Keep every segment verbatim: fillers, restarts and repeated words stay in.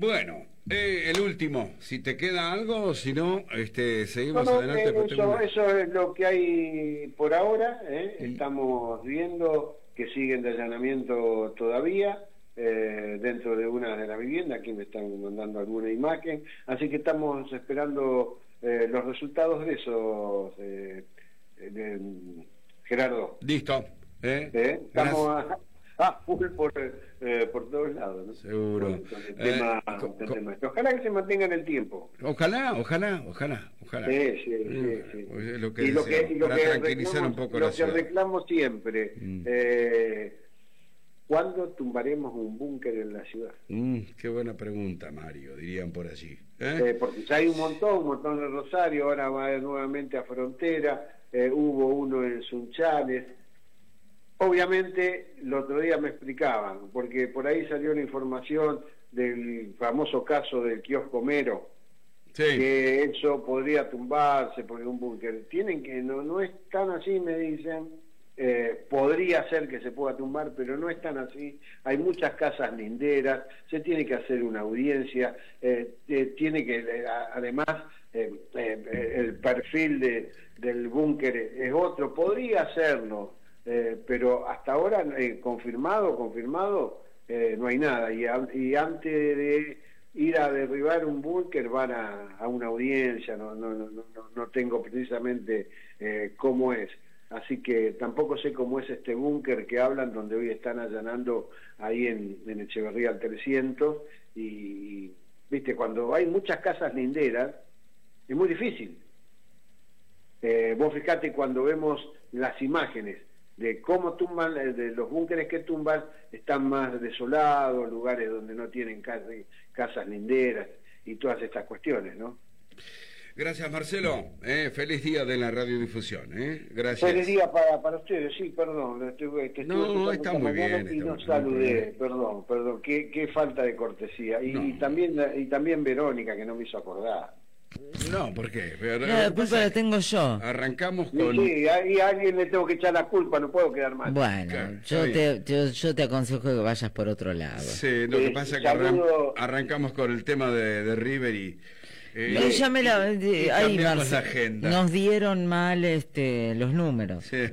Bueno, eh, el último, si te queda algo, si no, este, seguimos no, no, adelante. eh, eso, una... eso es lo que hay por ahora, ¿eh? Mm. Estamos viendo que siguen de allanamiento todavía, eh, dentro de una de las viviendas, aquí me están mandando alguna imagen, así que estamos esperando eh, los resultados de esos, eh, de, Gerardo. Listo. ¿Eh? ¿Eh? Estamos a, a full por, eh, por todos lados, ¿no? Seguro. Con, con el tema, Eh, con, con el con... tema. Ojalá que se mantenga en el tiempo. Ojalá, ojalá, ojalá, ojalá. Sí, sí, sí, sí. Pues lo que y lo deseo, que, y lo para que tranquilizar reclamo, un poco lo la que ciudad. reclamo siempre, Mm. eh, ¿cuándo tumbaremos un búnker en la ciudad? Mm, qué buena pregunta, Mario, dirían por allí. ¿Eh? Eh, porque ya hay un montón, un montón de Rosario, ahora va nuevamente a Frontera, eh, hubo uno en Sunchales. Obviamente, el otro día me explicaban, porque por ahí salió la información del famoso caso del kiosco Mero, Sí. que eso podría tumbarse porque un búnker. Tienen que, no, no es tan así, me dicen, eh, podría ser que se pueda tumbar, pero no es tan así. Hay muchas casas linderas, se tiene que hacer una audiencia, eh, eh, tiene que, eh, además, eh, eh, el perfil de, del búnker es otro, podría hacerlo. Eh, pero hasta ahora eh, confirmado, confirmado, eh, no hay nada. Y, a, y antes de ir a derribar un búnker van a, a una audiencia, no, no, no, no, no tengo precisamente eh, cómo es. Así que tampoco sé cómo es este búnker que hablan, donde hoy están allanando ahí en, en Echeverría al trescientos. Y, viste, cuando hay muchas casas linderas, es muy difícil. Eh, vos fijate cuando vemos las imágenes de cómo tumban, de los búnkeres que tumban, están más desolados, lugares donde no tienen casas, casas linderas y todas estas cuestiones, ¿no? Gracias, Marcelo. Eh, feliz día de la radiodifusión. Eh. Gracias. Feliz día para, para ustedes, sí, perdón. Estuve, que no, no, está muy bien. Y no está saludé, perdón, perdón. Qué, qué falta de cortesía. Y, no. y, también, y también Verónica, que no me hizo acordar. No, ¿por qué? Pero, no, la culpa la tengo yo. Arrancamos con... Sí, y a alguien le tengo que echar la culpa, no puedo quedar mal. Bueno, claro, yo, te, yo, yo te aconsejo que vayas por otro lado. Sí, lo eh, que pasa es que saludo... arrancamos con el tema de, de River y... Eh, no, ya me la, y ahí, Marce, la agenda. Nos dieron mal este los números. Sí.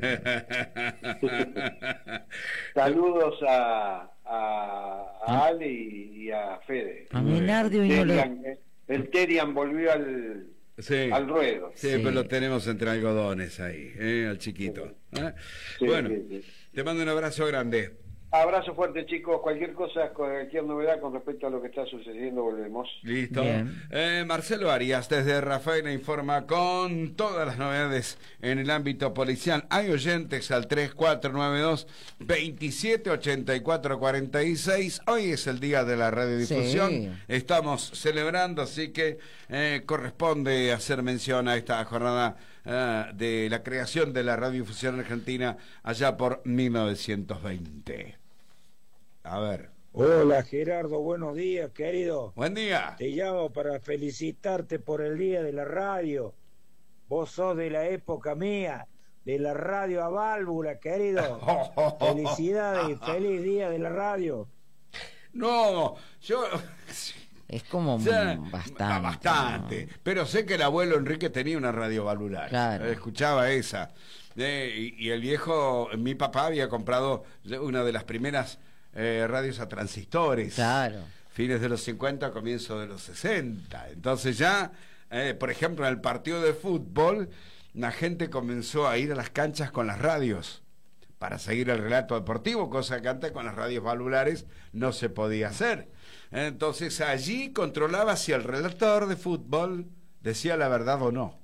Saludos a, a, a Ale y, y a Fede. A Menardio y no lo... El Terian volvió al, sí, al ruedo. Sí, sí, pero lo tenemos entre algodones ahí, ¿eh? Al chiquito. ¿Eh? Sí, bueno, sí, sí. Te mando un abrazo grande. Abrazo fuerte, chicos. Cualquier cosa, cualquier novedad con respecto a lo que está sucediendo, volvemos. Listo. Eh, Marcelo Arias, desde Rafaela, informa con todas las novedades en el ámbito policial. Hay oyentes al tres cuatro nueve dos, veintisiete ochenta y cuatro cuarenta y seis. Hoy es el día de la radiodifusión. Sí. Estamos celebrando, así que eh, corresponde hacer mención a esta jornada eh, de la creación de la radiodifusión argentina allá por mil novecientos veinte. A ver. Hola Gerardo, buenos días, querido. Buen día. Te llamo para felicitarte por el día de la radio. Vos sos de la época mía, de la radio a válvula, querido. Felicidades y feliz día de la radio. No, yo... Es como o sea, bastante. Bastante. ¿No? Pero sé que el abuelo Enrique tenía una radio valvular. Claro. Escuchaba esa. Eh, y, y el viejo, mi papá había comprado una de las primeras eh, radios a transistores. Claro. Fines de los cincuenta, comienzo de los sesenta. Entonces ya, eh, por ejemplo, en el partido de fútbol, la gente comenzó a ir a las canchas con las radios para seguir el relato deportivo, cosa que antes con las radios valvulares no se podía hacer. Entonces allí controlaba si el relator de fútbol decía la verdad o no.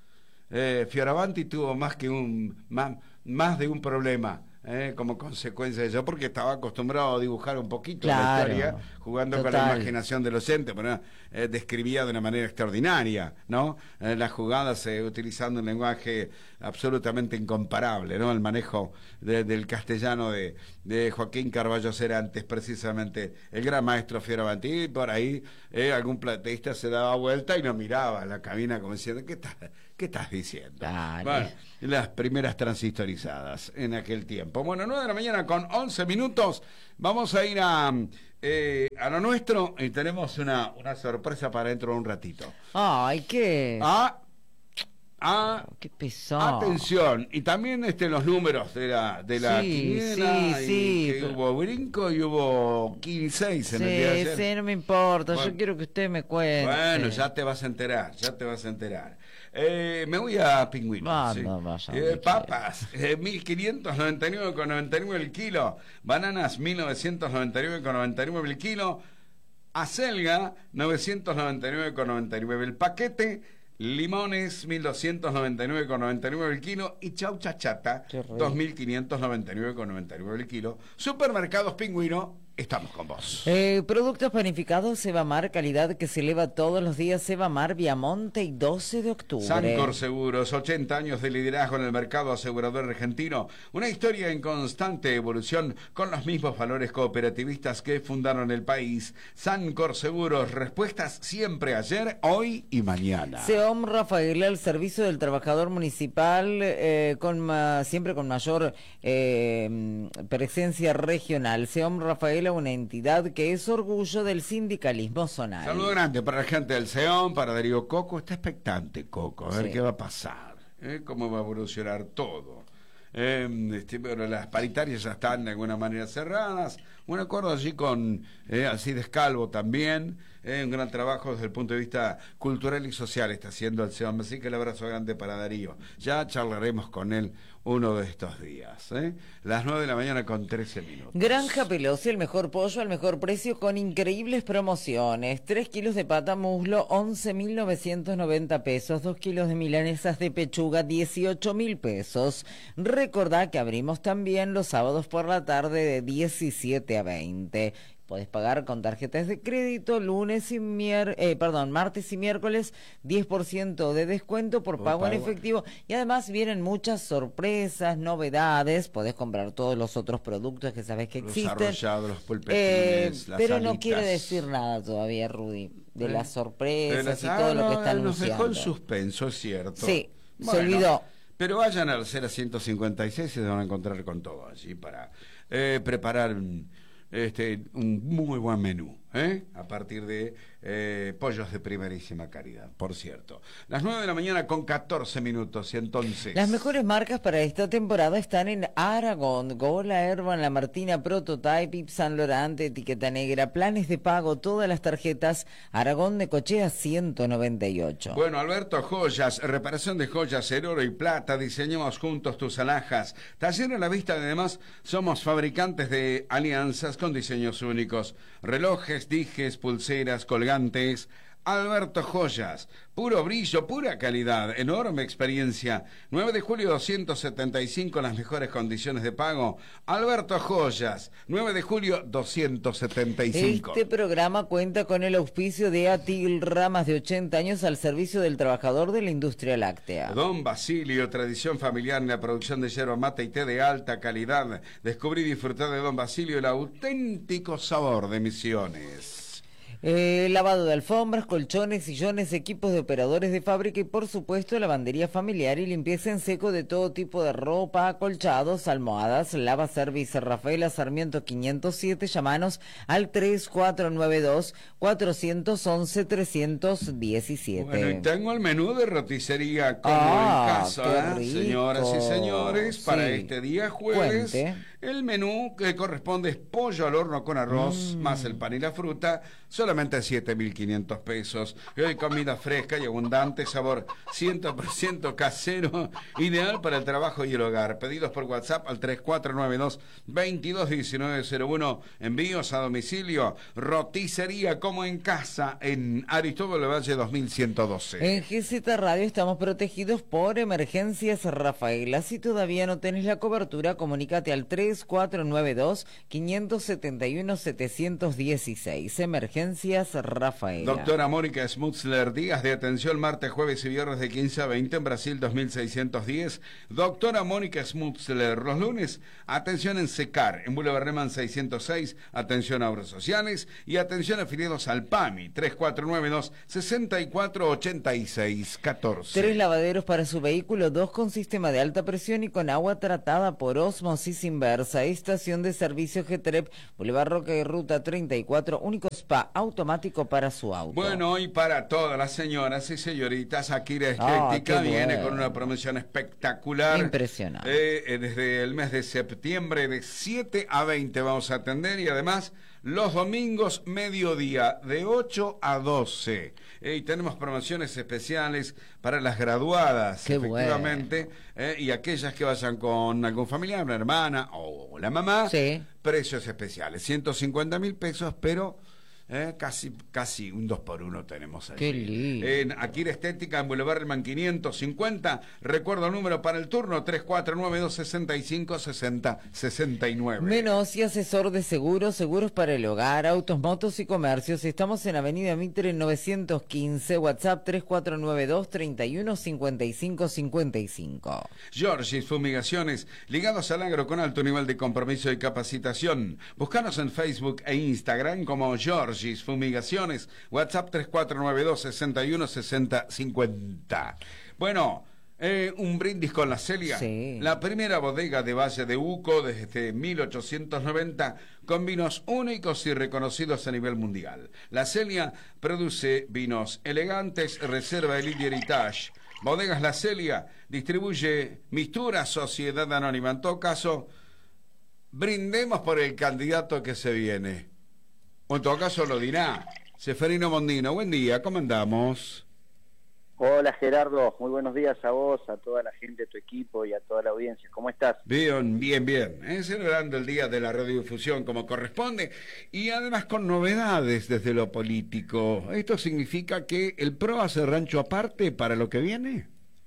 Eh, Fioravanti tuvo más que un más, más de un problema eh, como consecuencia de eso, porque estaba acostumbrado a dibujar un poquito claro, la historia, jugando total. Con la imaginación del oyente, pero eh, describía de una manera extraordinaria, ¿no? Eh, las jugadas eh, utilizando un lenguaje absolutamente incomparable, ¿no? El manejo de, del castellano de, de Joaquín Carballo Cerantes, precisamente el gran maestro Fioravanti. Y por ahí eh, algún plateísta se daba vuelta y nos miraba a la cabina como diciendo, ¿qué estás, qué estás diciendo? Bueno, las primeras transistorizadas en aquel tiempo. Bueno, nueve de la mañana con once minutos. Vamos a ir a eh, a lo nuestro y tenemos una, una sorpresa para dentro de un ratito. Ay, qué... Ah, ah, qué pesado. atención, y también este, los números de la, de la Sí, quiniela, sí, y sí, que pero- hubo brinco y hubo quince seis en Sí, el día de ayer. sí, no me importa, Bueno. yo quiero que usted me cuente. Bueno, ya te vas a enterar, ya te vas a enterar. Eh, me voy a Pingüino. Va, sí. no, vaya, Eh, donde papas, eh, mil quinientos noventa y nueve con noventa y nueve el kilo. Bananas, mil novecientos noventa y nueve con noventa y nueve el kilo. Acelga, novecientos noventa y nueve con noventa y nueve el paquete. Limones, mil doscientos noventa y nueve con noventa y nueve el kilo. Y chaucha chata, Qué rico. dos mil quinientos noventa y nueve con noventa y nueve el kilo. Supermercados Pingüino, estamos con vos. Eh, productos panificados Sebamar, calidad que se eleva todos los días. Sebamar, Viamonte y doce de octubre. Sancor Seguros, ochenta años de liderazgo en el mercado asegurador argentino. Una historia en constante evolución con los mismos valores cooperativistas que fundaron el país. Sancor Seguros, respuestas siempre ayer, hoy y mañana. SEOM Rafaela, el servicio del trabajador municipal, eh, con ma- siempre con mayor eh, presencia regional. SEOM Rafaela, una entidad que es orgullo del sindicalismo zonal. Saludo grande para la gente del SEOM, para Darío Coco. Está expectante, Coco, a ver Sí. qué va a pasar, ¿eh? Cómo va a evolucionar todo. Eh, este, pero las paritarias ya están de alguna manera cerradas. Un acuerdo allí con eh, Alcides Calvo también. Eh, un gran trabajo desde el punto de vista cultural y social está haciendo el SEOM. Así que el abrazo grande para Darío. Ya charlaremos con él uno de estos días. ¿eh? Las nueve de la mañana con trece minutos. Granja Pelosi, el mejor pollo al mejor precio con increíbles promociones. Tres kilos de pata muslo, once mil novecientos noventa pesos. Dos kilos de milanesas de pechuga, dieciocho mil pesos. Recordá que abrimos también los sábados por la tarde de diecisiete a veinte. Podés pagar con tarjetas de crédito lunes y mier eh, perdón, martes y miércoles, diez por ciento de descuento por Por pago en pago. efectivo. Y además vienen muchas sorpresas, novedades. Podés comprar todos los otros productos que sabés que Los existen. arrollados, los Eh, pulpetines, las pero no alitas. quiere decir nada todavía, Rudy, de ¿Eh? las sorpresas De las- y todo ah, lo que no, están nos dejó en anunciando. suspenso, es cierto. Sí, se olvidó. Pero vayan al cero ciento cincuenta y seis y se van a encontrar con todo allí para eh, preparar un, este, un muy buen menú, ¿eh? A partir de eh, pollos de primerísima calidad, por cierto. Las nueve de la mañana con catorce minutos y entonces... Las mejores marcas para esta temporada están en Aragón, Gola Herban, La Martina, Prototype, Yves Saint Laurent, Etiqueta Negra, planes de pago, todas las tarjetas, Aragón de Cochea ciento noventa y ocho. Bueno, Alberto Joyas, reparación de joyas en oro y plata, diseñamos juntos tus alhajas. Taller a la vista, además, somos fabricantes de alianzas con diseños únicos. Relojes, dijes, pulseras, colgantes. Alberto Joyas, puro brillo, pura calidad, enorme experiencia. nueve de julio doscientos setenta y cinco, las mejores condiciones de pago. Alberto Joyas, nueve de julio doscientos setenta y cinco. Este programa cuenta con el auspicio de Atil Ramas, de ochenta años al servicio del trabajador de la industria láctea. Don Basilio, tradición familiar en la producción de yerba mate y té de alta calidad. Descubrí y disfrutar de Don Basilio el auténtico sabor de Misiones. Eh, lavado de alfombras, colchones, sillones, equipos de operadores de fábrica y por supuesto lavandería familiar y limpieza en seco de todo tipo de ropa, acolchados, almohadas. Lava Service Rafaela Sarmiento quinientos siete, llamanos al tres cuatro nueve dos, cuatro once, tres uno siete. Bueno, y tengo el menú de roticería como Ah, en casa, qué rico. señoras y señores, para Sí. este día jueves. Cuente. El menú que corresponde es pollo al horno con arroz, Mm. más el pan y la fruta, solamente siete mil quinientos pesos. Y hoy comida fresca y abundante, sabor cien por ciento casero, ideal para el trabajo y el hogar. Pedidos por WhatsApp al tres cuatro nueve dos, veintidós diecinueve cero uno. Envíos a domicilio. Roticería como en casa en Aristóbulo Valle dos mil ciento doce. En G Z Radio estamos protegidos por Emergencias Rafaela. Si todavía no tenés la cobertura, comunícate al tres cuatro nueve dos, cinco siete uno, siete uno seis. Emergencias Rafaela. Doctora Mónica Smutzler, días de atención martes, jueves y viernes de quince a veinte en Brasil dos mil seiscientos diez. Doctora Mónica Smutzler, los lunes, atención en SECAR, en Boulevard Reman seiscientos seis, atención a obras sociales y atención afiliados al PAMI, tres cuatro nueve dos, seis cuatro ocho seis uno cuatro. Tres lavaderos para su vehículo, dos con sistema de alta presión y con agua tratada por ósmosis inversa. Galarza, estación de servicio G T R E P, Boulevard Roca y Ruta treinta y cuatro, único spa automático para su auto. Bueno, y para todas las señoras y señoritas, Akira Ah, Estética qué viene bueno. con una promoción espectacular. Impresionante. Eh, eh, desde el mes de septiembre, de siete a veinte vamos a atender, y además los domingos mediodía de ocho a doce. Eh, y tenemos promociones especiales para las graduadas, Qué efectivamente, eh, y aquellas que vayan con algún familiar, una hermana o la mamá. Sí. Precios especiales, ciento cincuenta mil pesos, pero eh, casi casi un dos por uno tenemos ahí. Qué lindo. En Akira Estética, en Boulevard Elman quinientos cincuenta. Recuerdo el número para el turno, tres cuatro nueve dos seis cinco seis cero seis nueve. Menos y asesor de seguros, seguros para el hogar, autos, motos y comercios. Estamos en Avenida Mitre novecientos quince, WhatsApp tres cuatro nueve dos, treinta y uno, cincuenta y cinco cincuenta y cinco. Georgis Fumigaciones, ligados al agro con alto nivel de compromiso y capacitación. Búscanos en Facebook e Instagram como Georgis Fumigaciones, WhatsApp tres cuatro nueve dos, sesenta y uno, sesenta, cincuenta. Bueno, eh, un brindis con la Celia, Sí. la primera bodega de Valle de Uco desde mil ochocientos noventa, con vinos únicos y reconocidos a nivel mundial. La Celia produce vinos elegantes, reserva Elite Heritage. Bodegas La Celia distribuye Mistura, Sociedad Anónima. En todo caso, brindemos por el candidato que se viene. O en todo caso lo dirá Seferino Mondino. Buen día, ¿cómo andamos? Hola Gerardo, muy buenos días a vos, a toda la gente de tu equipo y a toda la audiencia. ¿Cómo estás? Bien, bien, bien. Eh, celebrando el Día de la Radiodifusión como corresponde, y además con novedades desde lo político. ¿Esto significa que el P R O hace rancho aparte para lo que viene?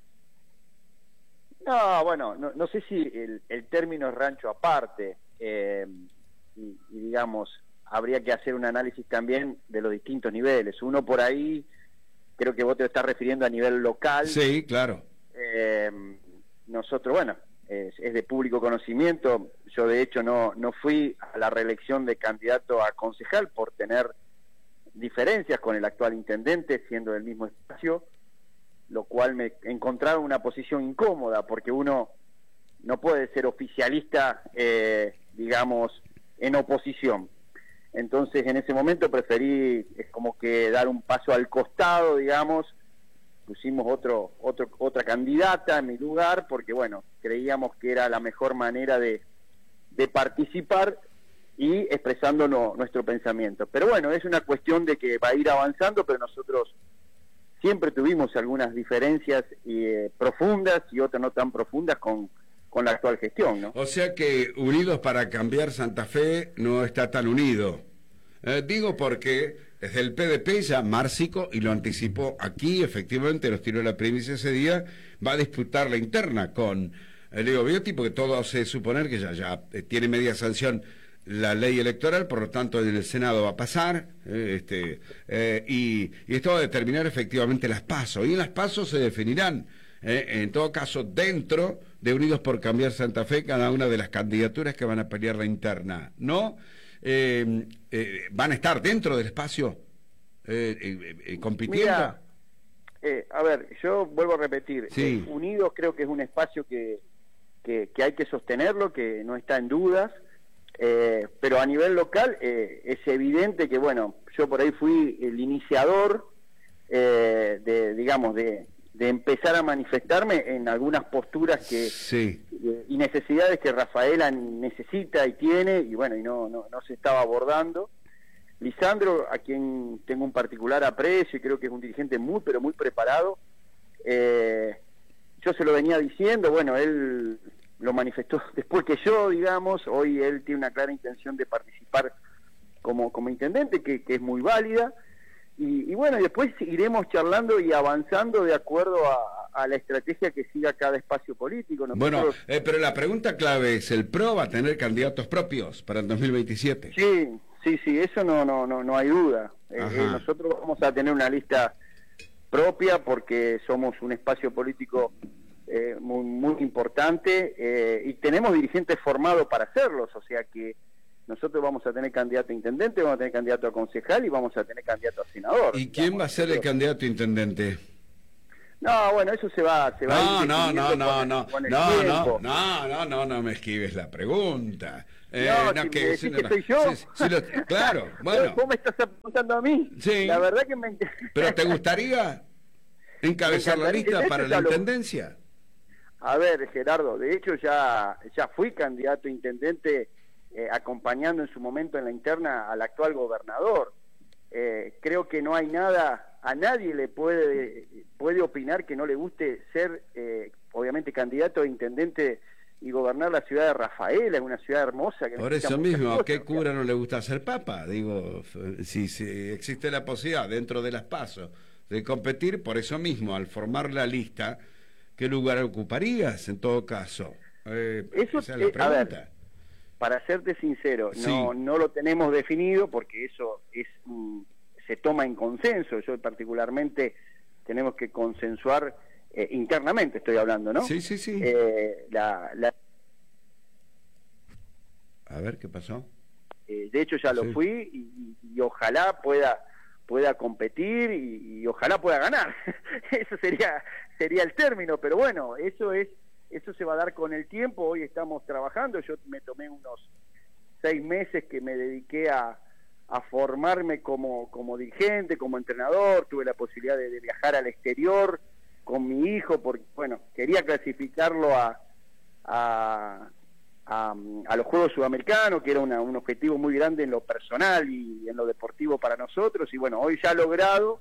No, bueno, no, no sé si el, el término es rancho aparte, eh, y, y digamos, habría que hacer un análisis también de los distintos niveles. Uno por ahí, creo que vos te estás refiriendo a nivel local. Sí, claro. Eh, nosotros, bueno, es, es de público conocimiento. Yo de hecho no, no fui a la reelección de candidato a concejal por tener diferencias con el actual intendente, siendo del mismo espacio, lo cual me encontraba en una posición incómoda, porque uno no puede ser oficialista, eh, digamos, en oposición. Entonces, en ese momento preferí, es como que dar un paso al costado, digamos, pusimos otro, otro, otra candidata en mi lugar, porque, bueno, creíamos que era la mejor manera de, de participar y expresando no, nuestro pensamiento. Pero bueno, es una cuestión de que va a ir avanzando, pero nosotros siempre tuvimos algunas diferencias eh, profundas y otras no tan profundas con con la actual gestión, ¿no? O sea que Unidos para Cambiar Santa Fe no está tan unido. Eh, digo porque desde el P D P ya Márcico, y lo anticipó aquí, efectivamente nos tiró la primicia ese día, va a disputar la interna con eh, Leo Biotti, porque todo hace suponer que ya, ya eh, tiene media sanción la ley electoral, por lo tanto en el Senado va a pasar, eh, este, eh, y, y esto va a determinar efectivamente las PASO, y en las PASO se definirán, eh, en todo caso, dentro de Unidos por Cambiar Santa Fe, cada una de las candidaturas que van a pelear la interna, ¿no? Eh, eh, ¿Van a estar dentro del espacio eh, eh, eh, compitiendo? Mira, eh, a ver, yo vuelvo a repetir, Sí. eh, Unidos creo que es un espacio que, que, que hay que sostenerlo, que no está en dudas, eh, pero a nivel local eh, es evidente que, bueno, yo por ahí fui el iniciador eh, de, digamos, de, de empezar a manifestarme en algunas posturas que Sí. eh, y necesidades que Rafaela necesita y tiene, y bueno, y no, no, no se estaba abordando. Lisandro, a quien tengo un particular aprecio y creo que es un dirigente muy, pero muy preparado, eh, yo se lo venía diciendo, bueno, él lo manifestó después que yo, digamos, hoy él tiene una clara intención de participar como, como intendente, que, que es muy válida, y, y bueno, después iremos charlando y avanzando de acuerdo a, a la estrategia que siga cada espacio político. Nosotros, Bueno, eh, pero la pregunta clave es, ¿el P R O va a tener candidatos propios para el dos mil veintisiete? Sí, sí, sí, eso no, no, no, no hay duda. Eh, eh, nosotros vamos a tener una lista propia porque somos un espacio político eh, muy, muy importante eh, y tenemos dirigentes formados para hacerlos, o sea que nosotros vamos a tener candidato a intendente, vamos a tener candidato a concejal y vamos a tener candidato a senador. ¿Y quién va a ser el candidato a intendente? No, bueno, eso se va, se va No, a ir no, no, definiendo no, con el- no, con el no, tiempo. no, no, no, no, no me esquives la pregunta. Eh, No, si me decís que soy yo. sí, sí, lo- claro, bueno. ¿Vos me estás apuntando a mí? Sí. La verdad que me... ¿Pero te gustaría encabezar la Me encantaría. lista De para hecho, la ya lo- intendencia? A ver, Gerardo, de hecho ya, ya fui candidato a intendente eh, acompañando en su momento en la interna al actual gobernador. Eh, creo que no hay nada, a nadie le puede, puede opinar que no le guste ser, eh, obviamente, candidato a intendente y gobernar la ciudad de Rafaela, es una ciudad hermosa. Que Por necesita eso muchas mismo, ¿a cosas. qué cura no le gusta ser papa? Digo, si, si existe la posibilidad dentro de las PASO de competir, por eso mismo, al formar la lista, ¿qué lugar ocuparías en todo caso? Eh, Eso, esa es la eh, a ver, pregunta. para serte sincero, Sí. no, no lo tenemos definido porque eso es mm, se toma en consenso. Yo particularmente tenemos que consensuar eh, internamente, estoy hablando, ¿no? Sí, sí, sí. Eh, la, la- A ver, ¿qué pasó? eh, de hecho ya lo Sí. fui y, y ojalá pueda pueda competir y, y ojalá pueda ganar. Eso sería sería el término, pero bueno, eso es eso se va a dar con el tiempo. Hoy estamos trabajando, yo me tomé unos seis meses que me dediqué a, a formarme como, como dirigente, como entrenador, tuve la posibilidad de, de viajar al exterior con mi hijo, porque bueno, quería clasificarlo a, a, a, a los Juegos Sudamericanos, que era una, un objetivo muy grande en lo personal y en lo deportivo para nosotros, y bueno, hoy ya logrado,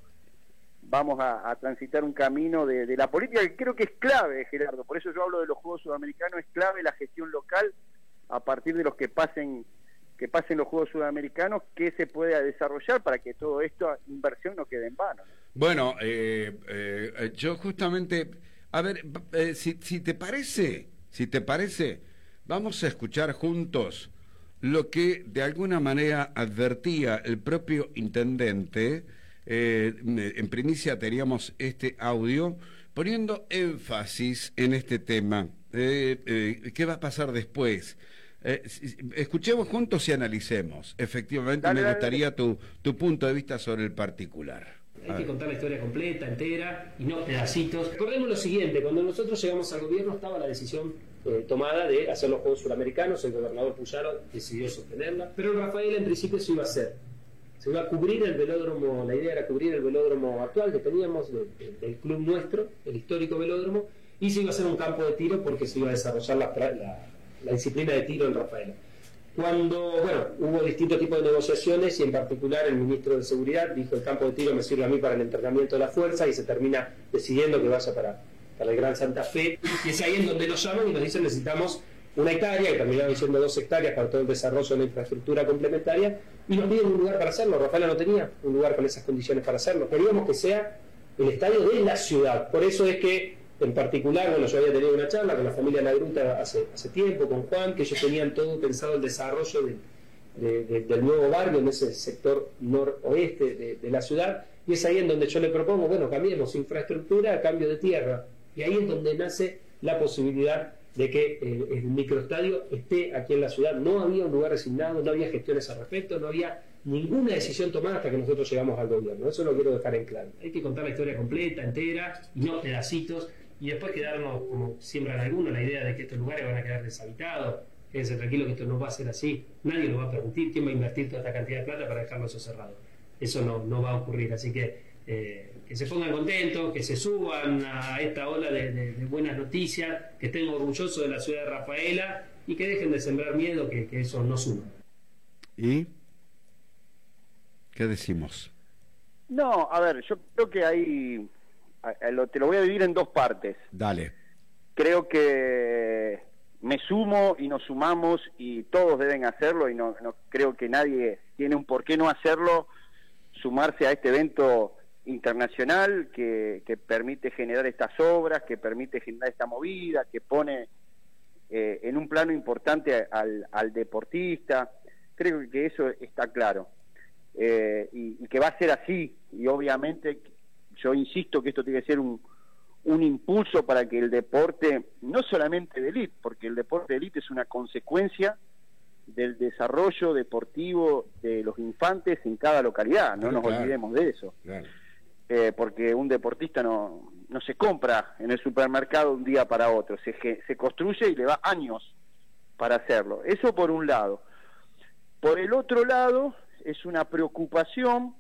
vamos a, a transitar un camino de, de la política que creo que es clave, Gerardo, por eso yo hablo de los Juegos Sudamericanos, es clave la gestión local a partir de los que pasen que pasen los Juegos Sudamericanos, que se pueda desarrollar para que todo esto, inversión, no quede en vano. Bueno, eh, eh, yo justamente, a ver, eh, si, si te parece, si te parece, vamos a escuchar juntos lo que de alguna manera advertía el propio intendente. Eh, en primicia teníamos este audio poniendo énfasis en este tema. Eh, eh, ¿Qué va a pasar después? Eh, escuchemos juntos y analicemos. Efectivamente, Dale, me dale, gustaría tu, tu punto de vista sobre el particular. Hay que contar la historia completa, entera, y no pedacitos. Recordemos lo siguiente, cuando nosotros llegamos al gobierno estaba la decisión eh, tomada de hacer los Juegos Suramericanos, el gobernador Puyaro decidió sostenerla, pero en Rafaela en principio se iba a hacer. Se iba a cubrir el velódromo, la idea era cubrir el velódromo actual que teníamos de, de, del club nuestro, el histórico velódromo, y se iba a hacer un campo de tiro porque se iba a desarrollar la, la, la disciplina de tiro en Rafaela. Cuando, bueno, hubo distintos tipos de negociaciones y en particular el ministro de Seguridad dijo el campo de tiro me sirve a mí para el entrenamiento de la fuerza y se termina decidiendo que vaya para, para el Gran Santa Fe. Y es ahí en donde nos llaman y nos dicen necesitamos una hectárea, que terminaron siendo dos hectáreas para todo el desarrollo de la infraestructura complementaria y nos piden un lugar para hacerlo. Rafaela no tenía un lugar con esas condiciones para hacerlo. Queríamos que sea el estadio de la ciudad. Por eso es que en particular, bueno, yo había tenido una charla con la familia La Gruta hace, hace tiempo, con Juan, que ellos tenían todo pensado el desarrollo de, de, de, del nuevo barrio en ese sector noroeste de, de la ciudad, y es ahí en donde yo le propongo, bueno, cambiemos infraestructura a cambio de tierra, y ahí es donde nace la posibilidad de que el, el microestadio esté aquí en la ciudad. No había un lugar designado, no había gestiones al respecto, no había ninguna decisión tomada hasta que nosotros llegamos al gobierno. Eso lo quiero dejar en claro. Hay que contar la historia completa, entera, y no pedacitos, y después quedarnos, como siembran algunos, la idea de que estos lugares van a quedar deshabitados. Quédense tranquilos que esto no va a ser así. Nadie lo va a permitir. ¿Quién va a invertir toda esta cantidad de plata para dejarlo eso cerrado? Eso no, no va a ocurrir. Así que eh, que se pongan contentos, que se suban a esta ola de, de, de buenas noticias, que estén orgullosos de la ciudad de Rafaela y que dejen de sembrar miedo, que, que eso no suma. ¿Y qué decimos? No, a ver, yo creo que hay... Te lo voy a dividir en dos partes. Dale. Creo que me sumo y nos sumamos y todos deben hacerlo y no, no creo que nadie tiene un por qué no hacerlo, sumarse a este evento internacional que, que permite generar estas obras, que permite generar esta movida, que pone eh, en un plano importante al, al deportista. Creo que eso está claro. Eh, y, y que va a ser así, y obviamente yo insisto que esto tiene que ser un, un impulso para que el deporte, no solamente de élite, porque el deporte de élite es una consecuencia del desarrollo deportivo de los infantes en cada localidad, no Pero nos claro, olvidemos de eso, claro. eh, porque un deportista no, no se compra en el supermercado un día para otro, se, se construye y le va años para hacerlo. Eso por un lado. Por el otro lado, es una preocupación